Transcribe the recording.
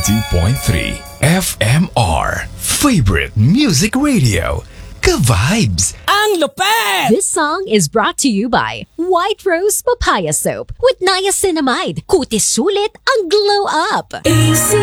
92.3 FMR. Favorite Music Radio. Ka-vibes! Ang lupet! This song is brought to you by White Rose Papaya Soap with niacinamide. Kutis sulit ang glow up.